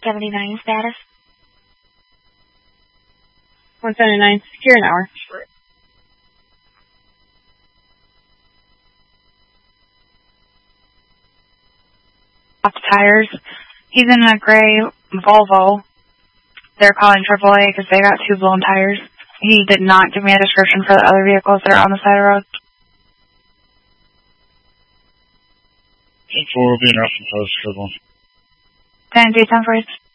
79 status. 179, secure an hour. Off the tires. He's in a gray Volvo. They're calling AAA because they got 2 blown tires. He did not give me a description for the other vehicles that are on the side of the road. 10-4 will be enough for the schedule. 10-2, 10-4.